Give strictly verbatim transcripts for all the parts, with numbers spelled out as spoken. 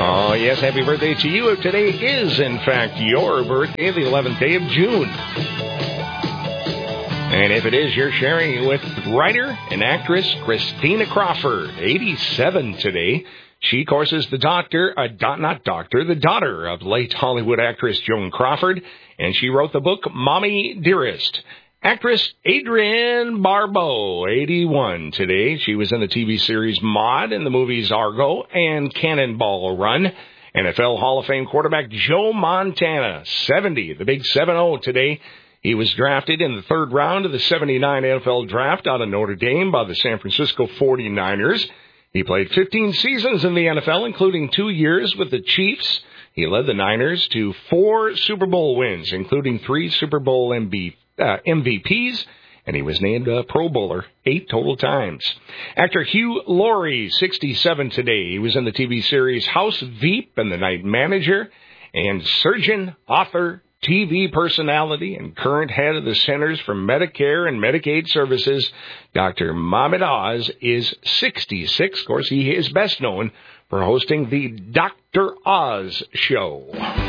Oh, yes, happy birthday to you. Today is, in fact, your birthday, the eleventh day of June. And if it is, you're sharing with writer and actress Christina Crawford, eighty-seven today. She, of course, is the doctor, uh, do- not doctor, the daughter of late Hollywood actress Joan Crawford, and she wrote the book Mommy Dearest. Actress Adrienne Barbeau, eighty-one today. She was in the T V series Maude and the movies Argo and Cannonball Run. N F L Hall of Fame quarterback Joe Montana, seventy, the big seven oh today. He was drafted in the third round of the seventy-nine N F L draft out of Notre Dame by the San Francisco forty-niners. He played fifteen seasons in the N F L, including two years with the Chiefs. He led the Niners to four Super Bowl wins, including three Super Bowl M V Ps. Uh, M V Ps, and he was named a Pro Bowler eight total times. Actor Hugh Laurie, sixty-seven today. He was in the T V series House Veep and The Night Manager, and surgeon, author, T V personality, and current head of the Centers for Medicare and Medicaid Services, Doctor Mohamed Oz, is sixty-six. Of course, he is best known for hosting the Doctor Oz Show.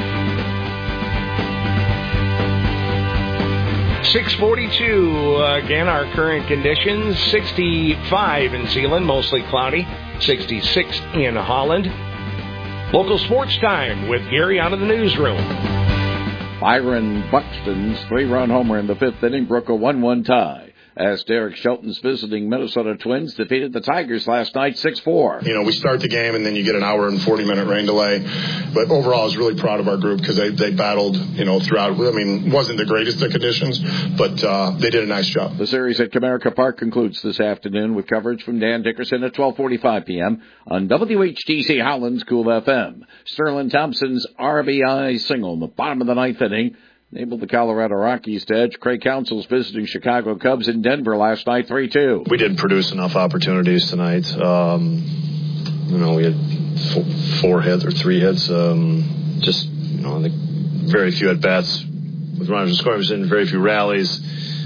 six forty-two, again, our current conditions, sixty-five in Zeeland, mostly cloudy, sixty-six in Holland. Local sports time with Gary out of the newsroom. Byron Buxton's three-run homer in the fifth inning broke a one one tie, as Derek Shelton's visiting Minnesota Twins defeated the Tigers last night six four. You know, we start the game and then you get an hour and forty-minute rain delay. But overall, I was really proud of our group because they, they battled, you know, throughout. I mean, wasn't the greatest of conditions, but uh, they did a nice job. The series at Comerica Park concludes this afternoon with coverage from Dan Dickerson at twelve forty-five p.m. on W H T C Howland's Cool F M. Sterling Thompson's R B I single in the bottom of the ninth inning enabled the Colorado Rockies to edge Craig Counsell's visiting Chicago Cubs in Denver last night three two. We didn't produce enough opportunities tonight. Um, you know, we had four hits or three hits. Um, just, you know, I think very few at-bats with runners in scoring position, very few rallies.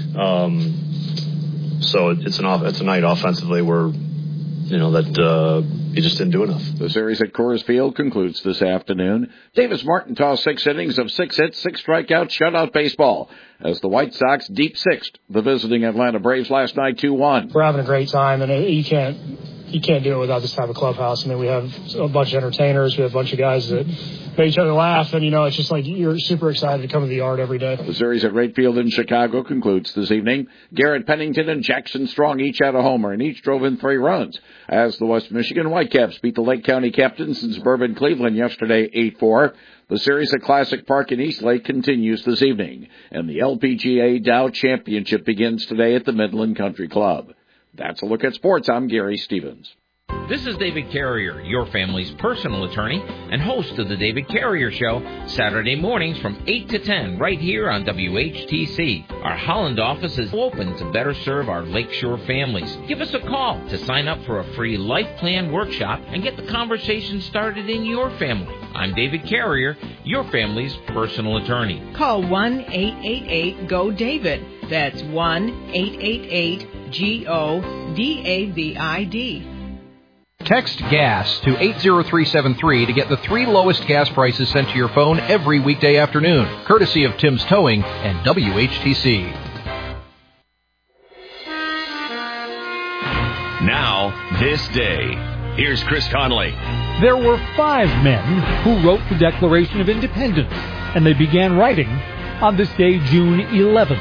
Um, so it's an off, it's a night offensively where, you know, that uh, he just didn't do enough. The series at Coors Field concludes this afternoon. Davis Martin tossed six innings of six hits, six strikeouts, shutout baseball, as the White Sox deep-sixed the visiting Atlanta Braves last night two one. We're having a great time, and you can't you can't do it without this type of clubhouse. I mean, we have a bunch of entertainers. We have a bunch of guys that make each other laugh, and, you know, it's just like you're super excited to come to the yard every day. The series at Wright Field in Chicago concludes this evening. Garrett Pennington and Jackson Strong each had a homer, and each drove in three runs, as the West Michigan Whitecaps beat the Lake County Captains in suburban Cleveland yesterday eight four. The series at Classic Park in East Lake continues this evening, and the L P G A Dow Championship begins today at the Midland Country Club. That's a look at sports. I'm Gary Stevens. This is David Carrier, your family's personal attorney and host of the David Carrier Show, Saturday mornings from eight to ten, right here on W H T C. Our Holland office is open to better serve our Lakeshore families. Give us a call to sign up for a free life plan workshop and get the conversation started in your family. I'm David Carrier, your family's personal attorney. Call one eight eight eight G O David. That's one eight eight eight G O D A V I D. Text GAS to eight zero three seven three to get the three lowest gas prices sent to your phone every weekday afternoon, courtesy of Tim's Towing and W H T C. Now, this day. Here's Chris Conley. There were five men who wrote the Declaration of Independence, and they began writing on this day, June eleventh.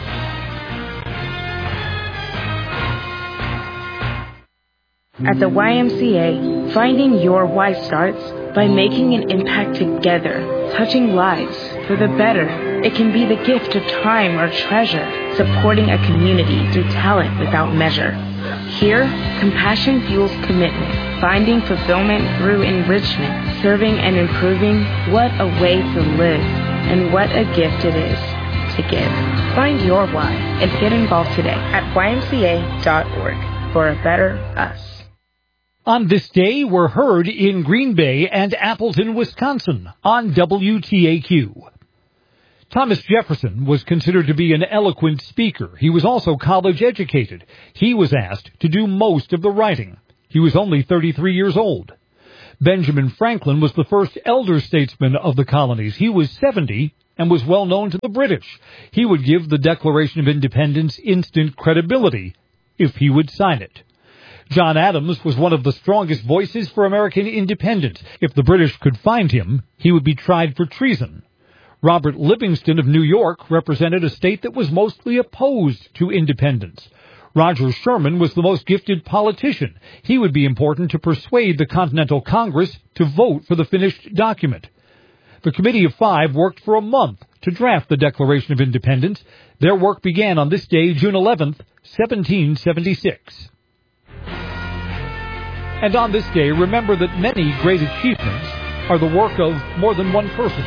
At the Y M C A, finding your why starts by making an impact together, touching lives for the better. It can be the gift of time or treasure, supporting a community through talent without measure. Here, compassion fuels commitment, finding fulfillment through enrichment, serving and improving. What a way to live, and what a gift it is to give. Find your why and get involved today at Y M C A dot org for a better us. On this day, we're heard in Green Bay and Appleton, Wisconsin, on W T A Q. Thomas Jefferson was considered to be an eloquent speaker. He was also college educated. He was asked to do most of the writing. He was only thirty-three years old. Benjamin Franklin was the first elder statesman of the colonies. He was seventy and was well known to the British. He would give the Declaration of Independence instant credibility if he would sign it. John Adams was one of the strongest voices for American independence. If the British could find him, he would be tried for treason. Robert Livingston of New York represented a state that was mostly opposed to independence. Roger Sherman was the most gifted politician. He would be important to persuade the Continental Congress to vote for the finished document. The Committee of Five worked for a month to draft the Declaration of Independence. Their work began on this day, June eleventh, seventeen seventy-six. And on this day, remember that many great achievements are the work of more than one person.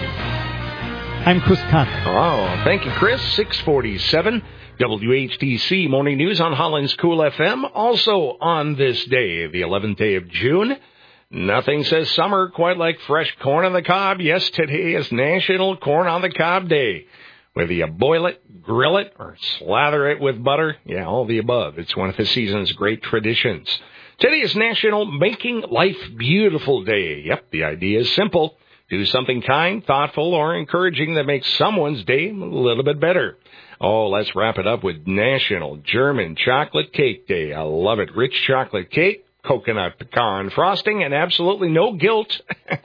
I'm Chris Conner. Oh, thank you, Chris. six forty-seven, W H T C Morning News on Holland's Cool F M. Also on this day, the eleventh day of June, nothing says summer quite like fresh corn on the cob. Yes, today is National Corn on the Cob Day. Whether you boil it, grill it, or slather it with butter, yeah, all the above. It's one of the season's great traditions. Today is National Making Life Beautiful Day. Yep, the idea is simple. Do something kind, thoughtful, or encouraging that makes someone's day a little bit better. Oh, let's wrap it up with National German Chocolate Cake Day. I love it. Rich chocolate cake, coconut pecan frosting, and absolutely no guilt,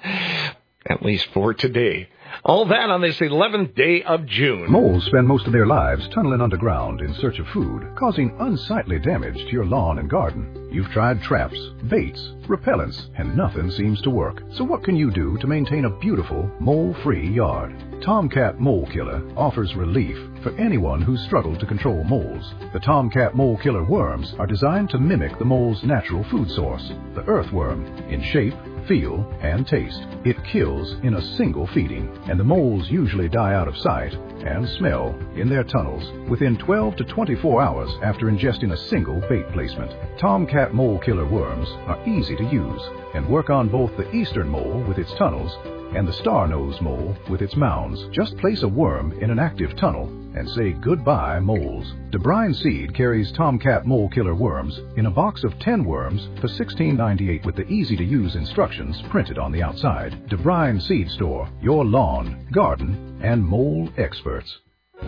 at least for today. All that on this eleventh day of June. Moles spend most of their lives tunneling underground in search of food, causing unsightly damage to your lawn and garden. You've tried traps, baits, repellents, and nothing seems to work. So what can you do to maintain a beautiful, mole-free yard? Tomcat Mole Killer offers relief for anyone who's struggled to control moles. The Tomcat Mole Killer worms are designed to mimic the mole's natural food source, the earthworm, in shape, feel, and taste. It kills in a single feeding, and the moles usually die out of sight and smell in their tunnels within twelve to twenty-four hours after ingesting a single bait placement. Tomcat Mole Killer worms are easy to use and work on both the eastern mole with its tunnels and the star-nosed mole with its mounds. Just place a worm in an active tunnel and say goodbye moles. DeBrine Seed carries Tomcat Mole Killer worms in a box of ten worms for sixteen ninety-eight with the easy-to-use instructions printed on the outside. DeBrine Seed Store, your lawn, garden, and mole experts.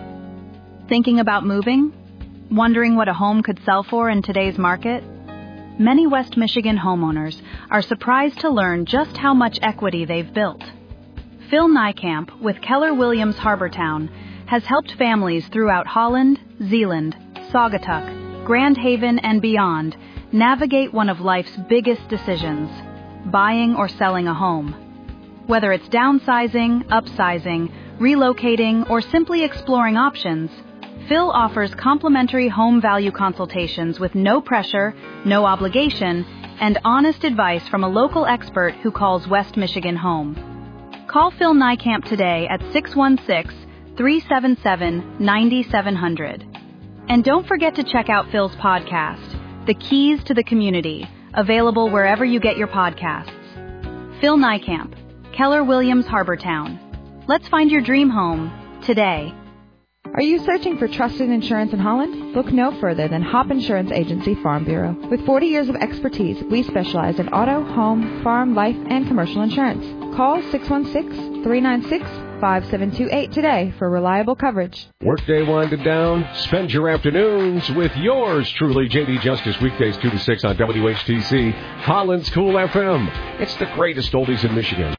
Thinking about moving? Wondering what a home could sell for in today's market? Many West Michigan homeowners are surprised to learn just how much equity they've built. Phil Niekamp with Keller Williams Harbortown has helped families throughout Holland, Zeeland, Saugatuck, Grand Haven, and beyond navigate one of life's biggest decisions, buying or selling a home. Whether it's downsizing, upsizing, relocating, or simply exploring options, Phil offers complimentary home value consultations with no pressure, no obligation, and honest advice from a local expert who calls West Michigan home. Call Phil Niekamp today at six one six, three seven seven, nine seven zero zero. And don't forget to check out Phil's podcast, The Keys to the Community, available wherever you get your podcasts. Phil Niekamp, Keller Williams Harbortown. Let's find your dream home today. Are you searching for trusted insurance in Holland? Look no further than Hop Insurance Agency Farm Bureau. With forty years of expertise, we specialize in auto, home, farm, life, and commercial insurance. Call six one six, three nine six, five seven two eight today for reliable coverage. Workday winded down. Spend your afternoons with yours truly, J D Justice, weekdays two to six on W H T C, Holland's Cool F M. It's the greatest oldies in Michigan.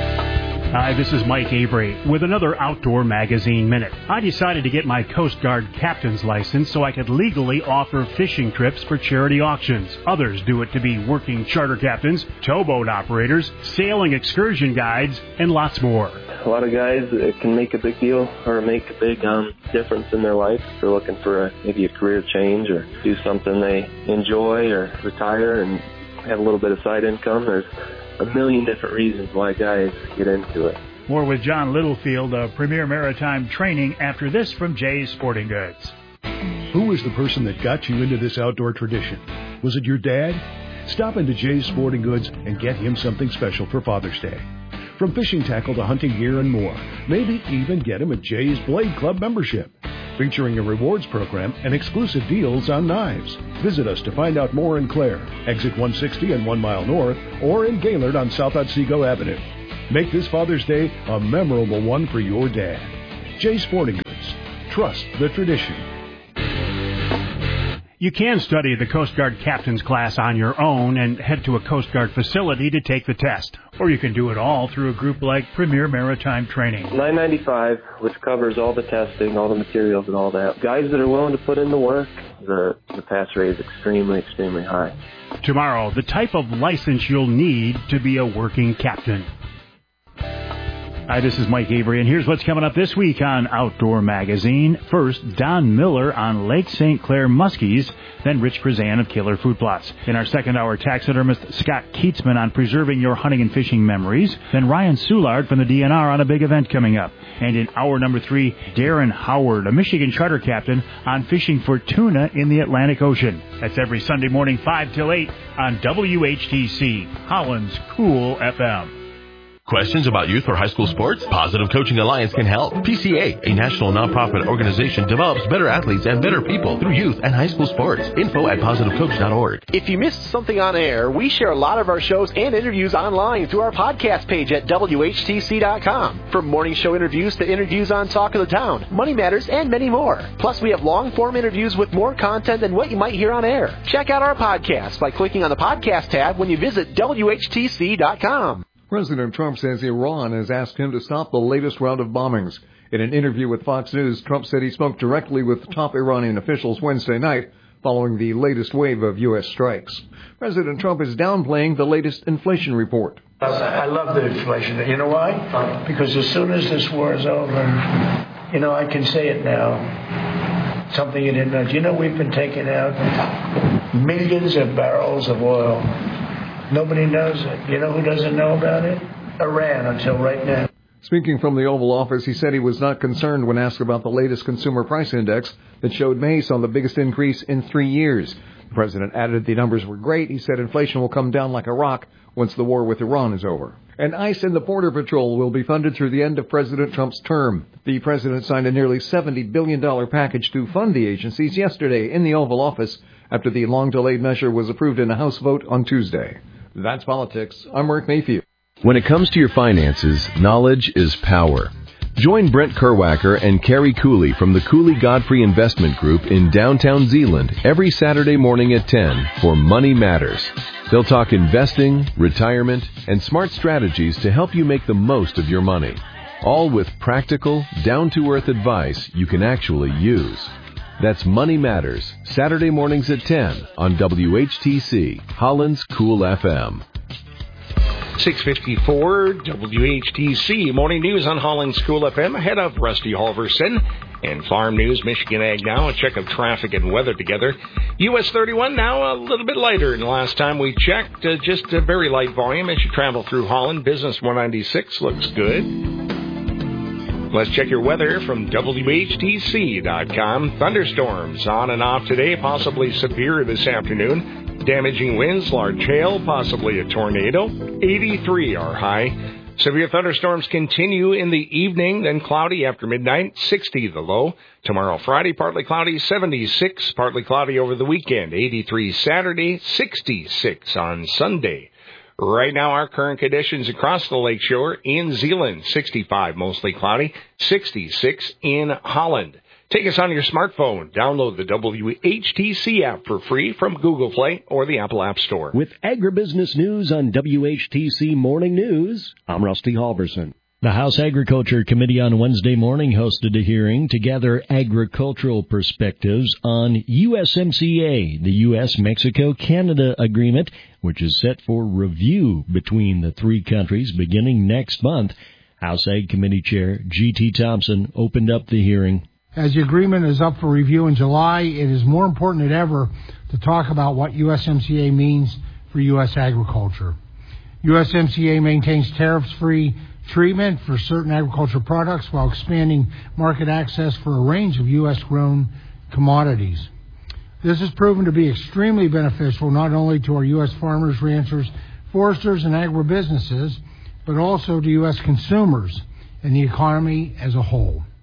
Hi, this is Mike Avery with another Outdoor Magazine Minute. I decided to get my Coast Guard captain's license so I could legally offer fishing trips for charity auctions. Others do it to be working charter captains, towboat operators, sailing excursion guides, and lots more. A lot of guys, it can make a big deal or make a big um, difference in their life. If they're looking for a, maybe a career change or do something they enjoy or retire and have a little bit of side income, there's a million different reasons why guys get into it. More with John Littlefield of Premier Maritime Training after this from Jay's Sporting Goods. Who was the person that got you into this outdoor tradition? Was it your dad? Stop into Jay's Sporting Goods and get him something special for Father's Day. From fishing tackle to hunting gear and more. Maybe even get him a Jay's Blade Club membership. featuring a rewards program and exclusive deals on knives. Visit us to find out more in Clare, exit one sixty and one mile north, or in Gaylord on South Otsego Avenue. Make this Father's Day a memorable one for your dad. Jay Sporting Goods. Trust the tradition. You can study the Coast Guard Captain's class on your own and head to a Coast Guard facility to take the test. Or you can do it all through a group like Premier Maritime Training. nine ninety-five, which covers all the testing, all the materials and all that. Guys that are willing to put in the work, the, the pass rate is extremely, extremely high. Tomorrow, the type of license you'll need to be a working captain. Hi, this is Mike Avery, and here's what's coming up this week on Outdoor Magazine. First, Don Miller on Lake Saint Clair muskies, then Rich Krazan of Killer Food Plots. In our second hour, taxidermist Scott Keatsman on preserving your hunting and fishing memories, then Ryan Soulard from the D N R on a big event coming up. And in hour number three, Darren Howard, a Michigan charter captain, on fishing for tuna in the Atlantic Ocean. That's every Sunday morning, five till eight on W H T C, Holland's Cool F M. Questions about youth or high school sports? Positive Coaching Alliance can help. P C A, a national nonprofit organization, develops better athletes and better people through youth and high school sports. Info at positive coach dot org. If you missed something on air, we share a lot of our shows and interviews online through our podcast page at W H T C dot com. From morning show interviews to interviews on Talk of the Town, Money Matters, and many more. Plus, we have long-form interviews with more content than what you might hear on air. Check out our podcast by clicking on the podcast tab when you visit W H T C dot com. President Trump says Iran has asked him to stop the latest round of bombings. In an interview with Fox News, Trump said he spoke directly with top Iranian officials Wednesday night following the latest wave of U S strikes. President Trump is downplaying the latest inflation report. I love the inflation. You know why? Because as soon as this war is over, you know, I can say it now. Something you didn't know. Do you know we've been taking out millions of barrels of oil? Nobody knows it. You know who doesn't know about it? Iran, until right now. Speaking from the Oval Office, he said he was not concerned when asked about the latest consumer price index that showed May saw the biggest increase in three years. The president added the numbers were great. He said inflation will come down like a rock once the war with Iran is over. And ICE and the Border Patrol will be funded through the end of President Trump's term. The president signed a nearly seventy billion dollars package to fund the agencies yesterday in the Oval Office after the long-delayed measure was approved in a House vote on Tuesday. That's politics. I'm Mark Mayfield. When it comes to your finances, knowledge is power. Join Brent Kerwacker and Carrie Cooley from the Cooley Godfrey Investment Group in downtown Zeeland every Saturday morning at ten for Money Matters. They'll talk investing, retirement, and smart strategies to help you make the most of your money. All with practical, down-to-earth advice you can actually use. That's Money Matters, Saturday mornings at ten on W H T C, Holland's Cool F M. six fifty-four W H T C, morning news on Holland's Cool F M, ahead of Rusty Halverson. And Farm News, Michigan Ag Now, a check of traffic and weather together. U S thirty-one now a little bit lighter than the last time we checked. Uh, just a very light volume as you travel through Holland. Business one ninety-six looks good. Let's check your weather from W H T C dot com. Thunderstorms on and off today, possibly severe this afternoon. Damaging winds, large hail, possibly a tornado. eighty-three our high. Severe thunderstorms continue in the evening, then cloudy after midnight, sixty the low. Tomorrow, Friday, partly cloudy, seventy-six, partly cloudy over the weekend. eighty-three Saturday, sixty-six on Sunday. Right now, our current conditions across the lakeshore in Zeeland, sixty-five, mostly cloudy, sixty-six in Holland. Take us on your smartphone. Download the W H T C app for free from Google Play or the Apple App Store. With agribusiness news on W H T C Morning News, I'm Rusty Halverson. The House Agriculture Committee on Wednesday morning hosted a hearing to gather agricultural perspectives on U S M C A, the U S Mexico Canada agreement, which is set for review between the three countries beginning next month. House Ag Committee Chair G T Thompson opened up the hearing. As the agreement is up for review in July, it is more important than ever to talk about what U S M C A means for U S agriculture. U S M C A maintains tariff-free treatment for certain agricultural products while expanding market access for a range of U S-grown commodities. This has proven to be extremely beneficial not only to our U S farmers, ranchers, foresters, and agribusinesses, but also to U S consumers and the economy as a whole.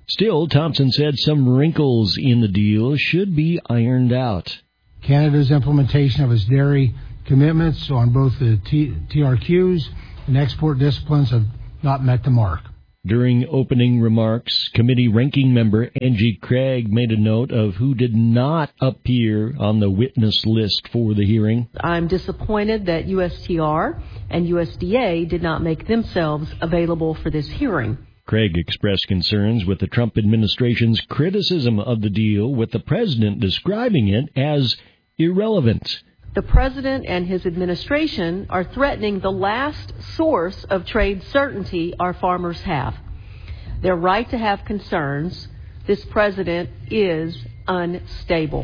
Still, Thompson said some wrinkles in the deal should be ironed out. Canada's implementation of its dairy commitments on both the T- TRQs and export disciplines have not met the mark. During opening remarks, committee ranking member Angie Craig made a note of who did not appear on the witness list for the hearing. I'm disappointed that U S T R and U S D A did not make themselves available for this hearing. Craig expressed concerns with the Trump administration's criticism of the deal, with the president describing it as irrelevant. The president and his administration are threatening the last source of trade certainty our farmers have. Their right to have concerns. This president is unstable.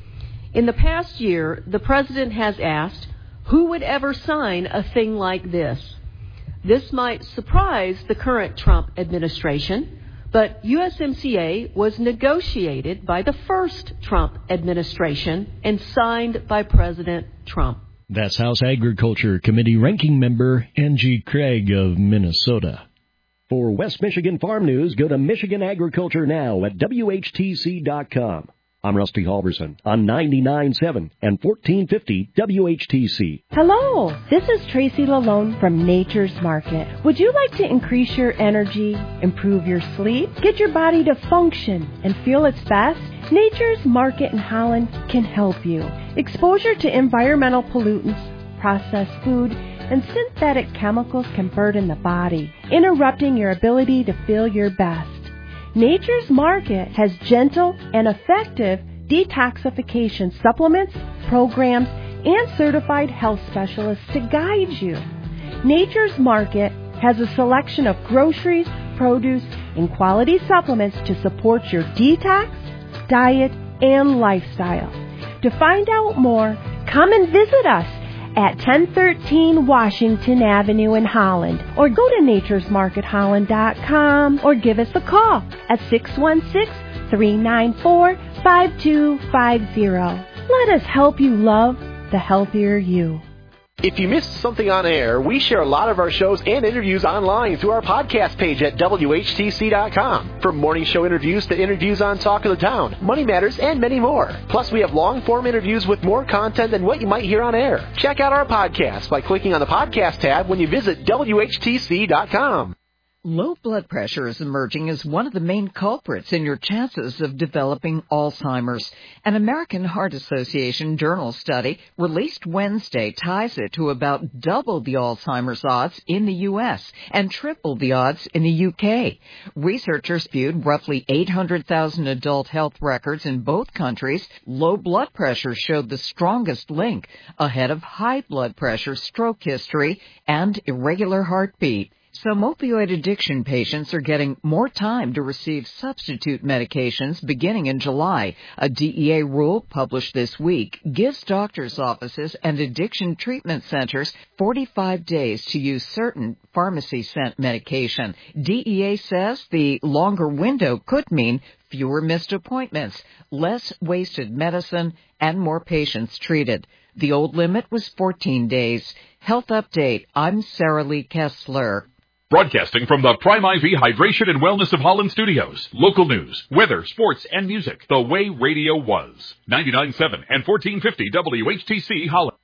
In the past year, the president has asked, who would ever sign a thing like this? This might surprise the current Trump administration, but U S M C A was negotiated by the first Trump administration and signed by President Trump. That's House Agriculture Committee Ranking Member Angie Craig of Minnesota. For West Michigan Farm News, go to Michigan Agriculture Now at W H T C dot com. I'm Rusty Halverson on ninety-nine point seven and fourteen fifty W H T C. Hello, this is Tracy Lalone from Nature's Market. Would you like to increase your energy, improve your sleep, get your body to function and feel its best? Nature's Market in Holland can help you. Exposure to environmental pollutants, processed food, and synthetic chemicals can burden the body, interrupting your ability to feel your best. Nature's Market has gentle and effective detoxification supplements, programs, and certified health specialists to guide you. Nature's Market has a selection of groceries, produce, and quality supplements to support your detox, diet, and lifestyle. To find out more, come and visit us at ten thirteen Washington Avenue in Holland, or go to natures market holland dot com, or give us a call at six one six, three nine four, five two five zero. Let us help you love the healthier you. If you missed something on air, we share a lot of our shows and interviews online through our podcast page at W H T C dot com. From morning show interviews to interviews on Talk of the Town, Money Matters, and many more. Plus, we have long-form interviews with more content than what you might hear on air. Check out our podcast by clicking on the podcast tab when you visit W H T C dot com. Low blood pressure is emerging as one of the main culprits in your chances of developing Alzheimer's. An American Heart Association journal study released Wednesday ties it to about double the Alzheimer's odds in the U S and triple the odds in the U K. Researchers viewed roughly eight hundred thousand adult health records in both countries. Low blood pressure showed the strongest link, ahead of high blood pressure, stroke history, and irregular heartbeat. Some opioid addiction patients are getting more time to receive substitute medications beginning in July. A D E A rule published this week gives doctors' offices and addiction treatment centers forty-five days to use certain pharmacy-sent medication. D E A says the longer window could mean fewer missed appointments, less wasted medicine, and more patients treated. The old limit was fourteen days. Health Update. I'm Sarah Lee Kessler. Broadcasting from the Prime I V Hydration and Wellness of Holland studios. Local news, weather, sports, and music the way radio was. ninety-nine point seven and fourteen fifty W H T C Holland.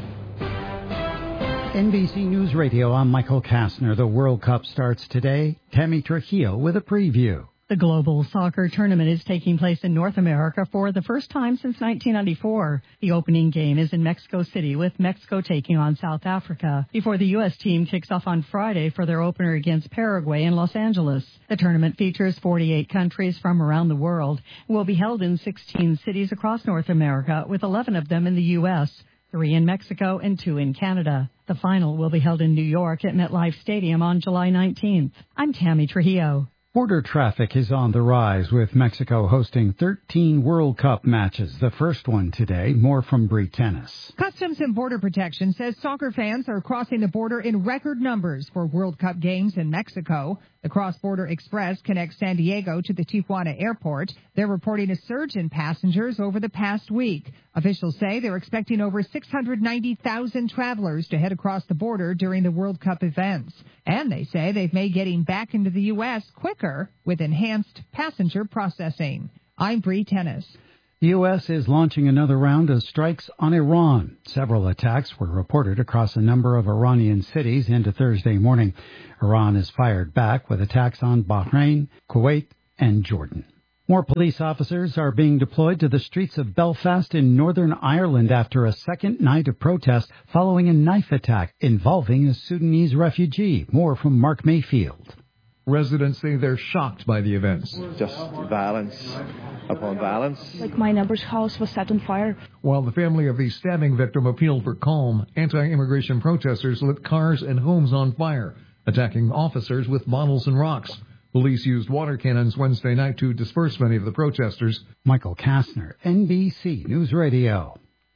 N B C News Radio, I'm Michael Kastner. The World Cup starts today. Tammy Trujillo with a preview. The global soccer tournament is taking place in North America for the first time since nineteen ninety-four. The opening game is in Mexico City, with Mexico taking on South Africa, before the U S team kicks off on Friday for their opener against Paraguay in Los Angeles. The tournament features forty-eight countries from around the world and will be held in sixteen cities across North America, with eleven of them in the U S, three in Mexico and two in Canada. The final will be held in New York at MetLife Stadium on July nineteenth. I'm Tammy Trujillo. Border traffic is on the rise, with Mexico hosting thirteen World Cup matches. The first one today. More from Bree Tennis. Customs and Border Protection says soccer fans are crossing the border in record numbers for World Cup games in Mexico. The Cross-Border Express connects San Diego to the Tijuana airport. They're reporting a surge in passengers over the past week. Officials say they're expecting over six hundred ninety thousand travelers to head across the border during the World Cup events. And they say they've made getting back into the U S quicker quicker with enhanced passenger processing. I'm Bree Tennis. The U S is launching another round of strikes on Iran. Several attacks were reported across a number of Iranian cities into Thursday morning. Iran has fired back with attacks on Bahrain, Kuwait, and Jordan. More police officers are being deployed to the streets of Belfast in Northern Ireland after a second night of protest following a knife attack involving a Sudanese refugee. More from Mark Mayfield. Residents say they're shocked by the events. Just violence upon violence. Like my neighbor's house was set on fire. While the family of the stabbing victim appealed for calm, anti-immigration protesters lit cars and homes on fire, attacking officers with bottles and rocks. Police used water cannons Wednesday night to disperse many of the protesters. Michael Kastner, N B C News Radio.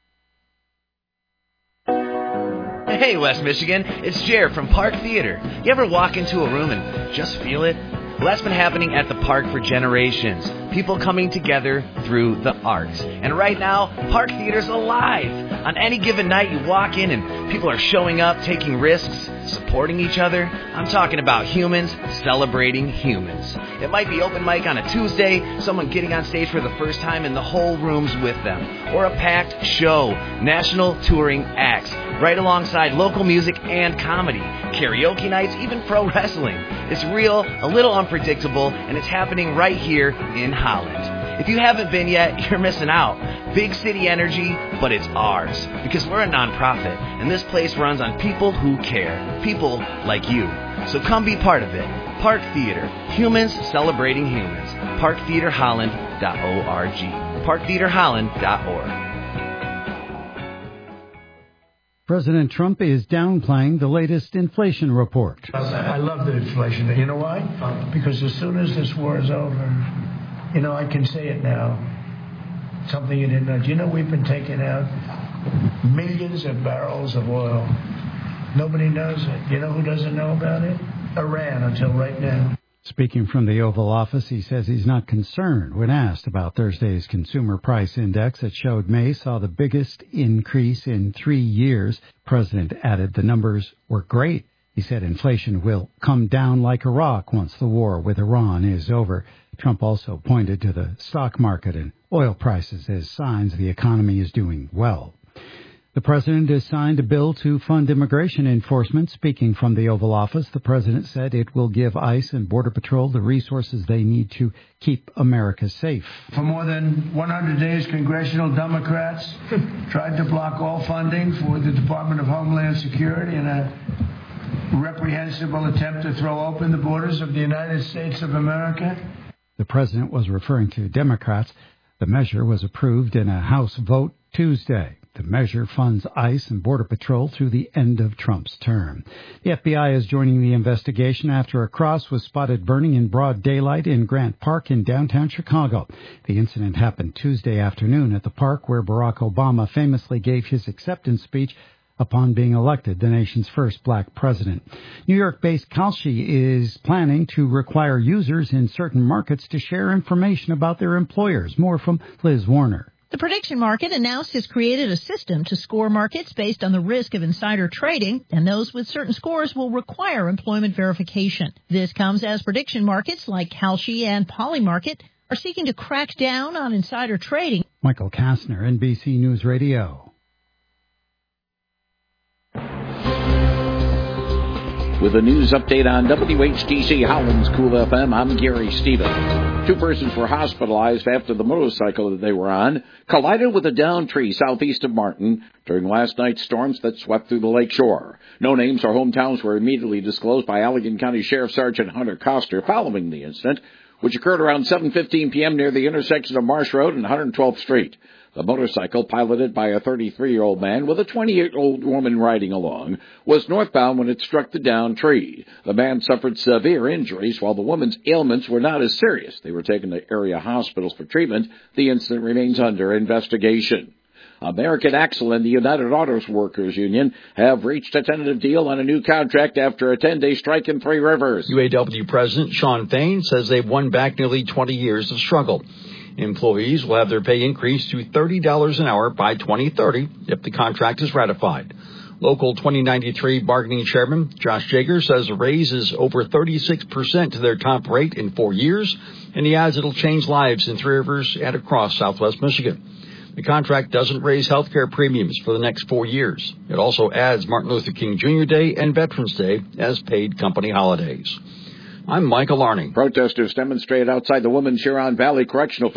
Hey, West Michigan, it's Jared from Park Theater. You ever walk into a room and just feel it? Well, that's been happening at the park for generations. People coming together through the arts. And right now, Park Theater's alive. On any given night, you walk in and people are showing up, taking risks, supporting each other. I'm talking about humans celebrating humans. It might be open mic on a Tuesday, someone getting on stage for the first time and the whole room's with them. Or a packed show, national touring acts, right alongside local music and comedy, karaoke nights, even pro wrestling. It's real, a little unpredictable, and it's happening right here in Holland. If you haven't been yet, you're missing out. Big city energy, but it's ours. Because we're a nonprofit, and this place runs on people who care. People like you. So come be part of it. Park Theater. Humans celebrating humans. park theater holland dot org. park theater holland dot org. President Trump is downplaying the latest inflation report. I love the inflation. You know why? Because as soon as this war is over, you know, I can say it now. Something you didn't know. Do you know we've been taking out millions of barrels of oil? Nobody knows it. You know who doesn't know about it? Iran, until right now. Speaking from the Oval Office, he says he's not concerned when asked about Thursday's Consumer Price Index that showed May saw the biggest increase in three years. The president added the numbers were great. He said inflation will come down like a rock once the war with Iran is over. Trump also pointed to the stock market and oil prices as signs the economy is doing well. The president has signed a bill to fund immigration enforcement. Speaking from the Oval Office, the president said it will give ICE and Border Patrol the resources they need to keep America safe. For more than one hundred days, congressional Democrats tried to block all funding for the Department of Homeland Security in a reprehensible attempt to throw open the borders of the United States of America. The president was referring to Democrats. The measure was approved in a House vote Tuesday. The measure funds ICE and Border Patrol through the end of Trump's term. The F B I is joining the investigation after a cross was spotted burning in broad daylight in Grant Park in downtown Chicago. The incident happened Tuesday afternoon at the park where Barack Obama famously gave his acceptance speech upon being elected the nation's first black president. New York-based Kalshi is planning to require users in certain markets to share information about their employers. More from Liz Warner. The prediction market announced it's created a system to score markets based on the risk of insider trading, and those with certain scores will require employment verification. This comes as prediction markets like Kalshi and Polymarket are seeking to crack down on insider trading. Michael Kastner, N B C News Radio. With a news update on W H T C Howland's Cool F M, I'm Gary Stevens. Two persons were hospitalized after the motorcycle that they were on collided with a downed tree southeast of Martin during last night's storms that swept through the lake shore. No names or hometowns were immediately disclosed by Allegan County Sheriff Sergeant Hunter Coster following the incident, which occurred around seven fifteen p.m. near the intersection of Marsh Road and one hundred twelfth Street. The motorcycle, piloted by a thirty-three-year-old man with a twenty-year-old woman riding along, was northbound when it struck the downed tree. The man suffered severe injuries, while the woman's ailments were not as serious. They were taken to area hospitals for treatment. The incident remains under investigation. American Axle and the United Auto Workers Union have reached a tentative deal on a new contract after a ten-day strike in Three Rivers. U A W President Sean Fain says they've won back nearly twenty years of struggle. Employees will have their pay increased to thirty dollars an hour by twenty thirty if the contract is ratified. Local twenty ninety-three bargaining chairman Josh Jager says a raise is over thirty-six percent to their top rate in four years, and he adds it'll change lives in Three Rivers and across southwest Michigan. The contract doesn't raise health care premiums for the next four years. It also adds Martin Luther King Junior Day and Veterans Day as paid company holidays. I'm Michael Arning. Protesters demonstrated outside the Women's Huron Valley Correctional